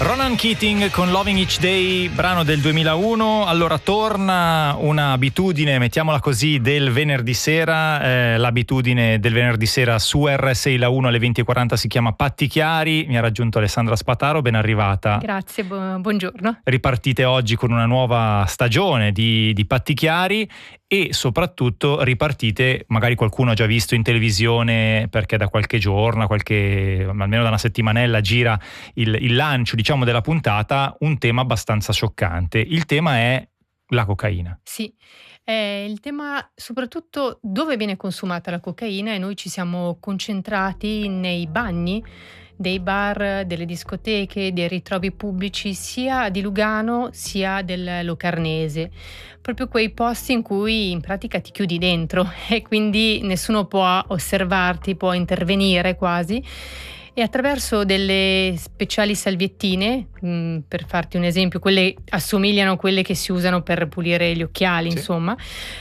Ronan Keating con Loving Each Day, brano del 2001. Allora torna un'abitudine, mettiamola così, del venerdì sera. L'abitudine del venerdì sera su RSI La 1 alle 20:40 si chiama Patti Chiari. Mi ha raggiunto Alessandra Spataro, ben arrivata. Grazie, buongiorno. Ripartite oggi con una nuova stagione di Patti Chiari e soprattutto ripartite, magari qualcuno ha già visto in televisione perché da qualche giorno, almeno da una settimanella gira il lancio, diciamo, della puntata, un tema abbastanza scioccante. Il tema è la cocaina. Sì, il tema soprattutto dove viene consumata la cocaina, e noi ci siamo concentrati nei bagni dei bar, delle discoteche, dei ritrovi pubblici sia di Lugano sia del Locarnese, proprio quei posti in cui in pratica ti chiudi dentro e quindi nessuno può osservarti, può intervenire quasi. E attraverso delle speciali salviettine, per farti un esempio, quelle assomigliano a quelle che si usano per pulire gli occhiali, sì. Insomma,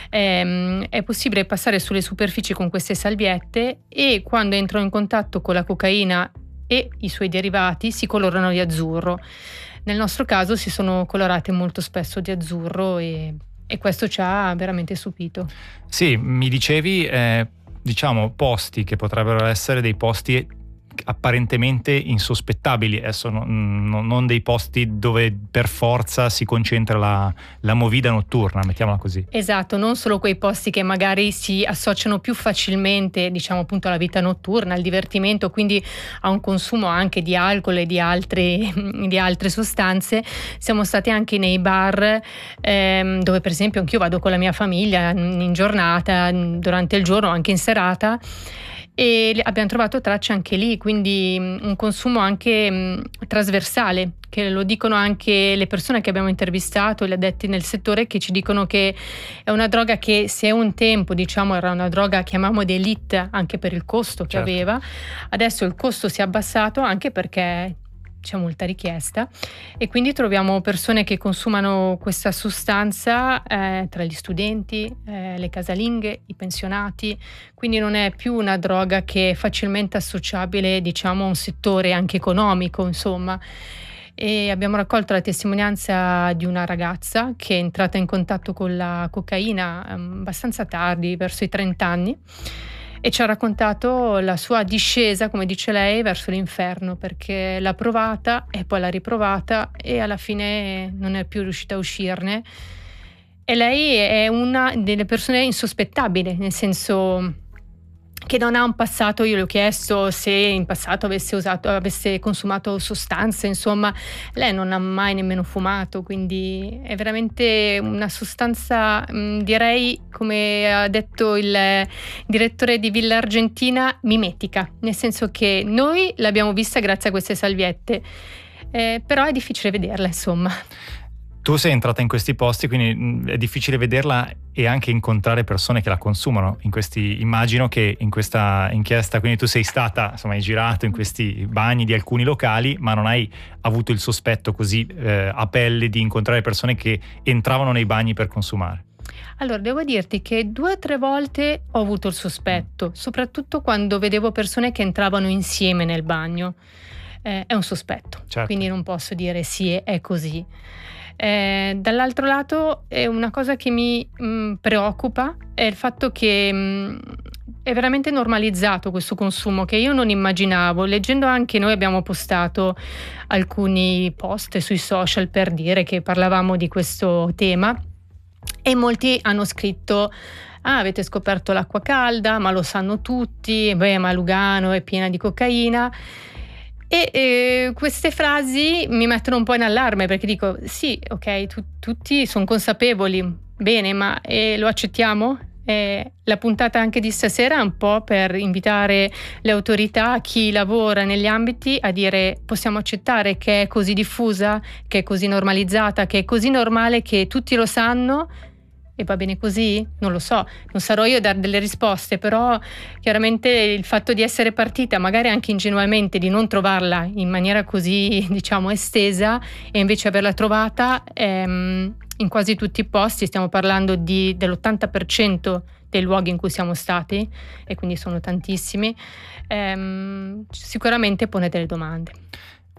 è possibile passare sulle superfici con queste salviette e quando entrano in contatto con la cocaina e i suoi derivati si colorano di azzurro. Nel nostro caso si sono colorate molto spesso di azzurro e questo ci ha veramente stupito. Sì, mi dicevi, diciamo, posti che potrebbero essere dei posti apparentemente insospettabili, adesso non dei posti dove per forza si concentra la movida notturna, mettiamola così. Esatto, non solo quei posti che magari si associano più facilmente, diciamo, appunto alla vita notturna, al divertimento, quindi a un consumo anche di alcol e di altre sostanze. Siamo stati anche nei bar dove per esempio anch'io vado con la mia famiglia in giornata, durante il giorno, anche in serata, e abbiamo trovato tracce anche lì, quindi un consumo anche trasversale, che lo dicono anche le persone che abbiamo intervistato, gli addetti nel settore, che ci dicono che è una droga che se un tempo, diciamo, era una droga, chiamiamo di elite, anche per il costo che aveva, adesso il costo si è abbassato anche perché c'è molta richiesta e quindi troviamo persone che consumano questa sostanza tra gli studenti, le casalinghe, i pensionati, quindi non è più una droga che è facilmente associabile, diciamo, a un settore anche economico, insomma. E abbiamo raccolto la testimonianza di una ragazza che è entrata in contatto con la cocaina abbastanza tardi, verso i 30 anni, e ci ha raccontato la sua discesa, come dice lei, verso l'inferno, perché l'ha provata e poi l'ha riprovata e alla fine non è più riuscita a uscirne. E lei è una delle persone insospettabili, nel senso che non ha un passato. Io le ho chiesto se in passato avesse consumato sostanze, insomma, lei non ha mai nemmeno fumato, quindi è veramente una sostanza, direi, come ha detto il direttore di Villa Argentina, mimetica, nel senso che noi l'abbiamo vista grazie a queste salviette, però è difficile vederla, insomma. Tu sei entrata in questi posti, quindi è difficile vederla e anche incontrare persone che la consumano. Immagino che in questa inchiesta, quindi tu sei stata, insomma, hai girato in questi bagni di alcuni locali, ma non hai avuto il sospetto così a pelle di incontrare persone che entravano nei bagni per consumare. Allora, devo dirti che 2 o 3 volte ho avuto il sospetto, soprattutto quando vedevo persone che entravano insieme nel bagno. È un sospetto, certo. Quindi non posso dire sì, è così. Dall'altro lato è una cosa che mi preoccupa, è il fatto che è veramente normalizzato questo consumo che io non immaginavo. Leggendo anche, noi abbiamo postato alcuni post sui social per dire che parlavamo di questo tema e molti hanno scritto: avete scoperto l'acqua calda, ma lo sanno tutti, ma Lugano è piena di cocaina. E queste frasi mi mettono un po' in allarme, perché dico sì, ok, tutti sono consapevoli, bene, ma lo accettiamo? La puntata anche di stasera è un po' per invitare le autorità, chi lavora negli ambiti, a dire: possiamo accettare che è così diffusa, che è così normalizzata, che è così normale che tutti lo sanno? E va bene così? Non lo so, non sarò io a dare delle risposte, però chiaramente il fatto di essere partita magari anche ingenuamente, di non trovarla in maniera così, diciamo, estesa, e invece averla trovata in quasi tutti i posti, stiamo parlando dell'80% dei luoghi in cui siamo stati, e quindi sono tantissimi, sicuramente pone delle domande.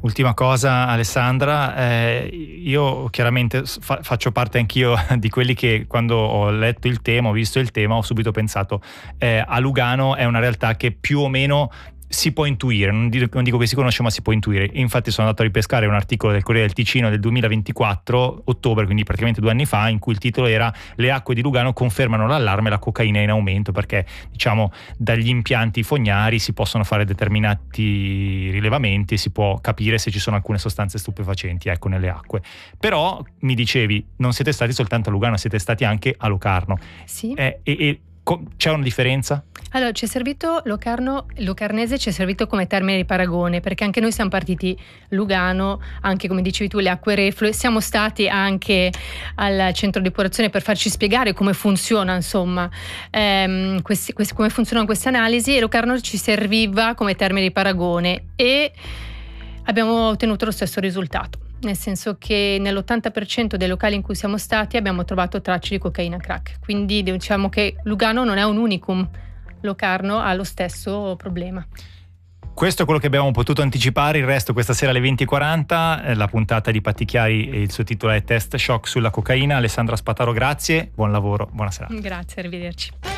Ultima cosa, Alessandra, io chiaramente faccio parte anch'io di quelli che quando ho letto il tema, ho visto il tema, ho subito pensato a Lugano è una realtà che più o meno si può intuire, non dico che si conosce, ma si può intuire. Infatti sono andato a ripescare un articolo del Corriere del Ticino del 2024, ottobre, quindi praticamente 2 anni fa, in cui il titolo era "Le acque di Lugano confermano l'allarme, la cocaina è in aumento", perché diciamo dagli impianti fognari si possono fare determinati rilevamenti e si può capire se ci sono alcune sostanze stupefacenti, ecco, nelle acque. Però mi dicevi, non siete stati soltanto a Lugano, siete stati anche a Locarno. Sì. C'è una differenza? Allora, ci è servito Locarnese, ci è servito come termine di paragone, perché anche noi siamo partiti Lugano, anche come dicevi tu, le acque reflue, siamo stati anche al centro di depurazione per farci spiegare come funziona, insomma, come funzionano queste analisi, e Locarno ci serviva come termine di paragone e abbiamo ottenuto lo stesso risultato. Nel senso che nell'80% dei locali in cui siamo stati abbiamo trovato tracce di cocaina crack. Quindi diciamo che Lugano non è un unicum, Locarno ha lo stesso problema. Questo è quello che abbiamo potuto anticipare, il resto questa sera alle 20:40, la puntata di Patti Chiari e il suo titolo è Test Shock sulla cocaina. Alessandra Spataro, grazie, buon lavoro, buona serata. Grazie, arrivederci.